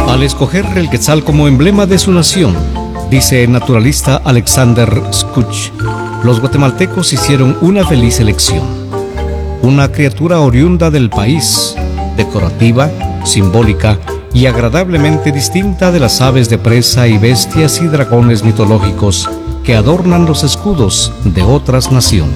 Al escoger el quetzal como emblema de su nación, dice el naturalista Alexander Skuch, los guatemaltecos hicieron una feliz elección. Una criatura oriunda del país, decorativa, simbólica y agradablemente distinta de las aves de presa y bestias y dragones mitológicos que adornan los escudos de otras naciones.